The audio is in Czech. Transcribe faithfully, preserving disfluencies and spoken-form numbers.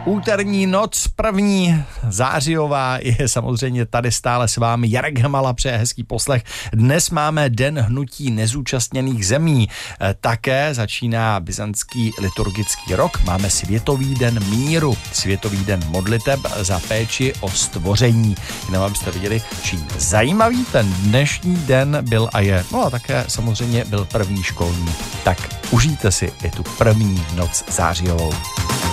Úterní noc, první zářijová, je samozřejmě tady stále s vámi Jarek Hemala, přeje hezký poslech. Dnes máme Den hnutí nezúčastněných zemí. Také začíná byzantský liturgický rok. Máme Světový den míru, Světový den modliteb za péči o stvoření. Jenom abyste viděli, čím zajímavý ten dnešní den byl a je. No a také samozřejmě byl první školní. Tak užijte si i tu první noc zářijovou.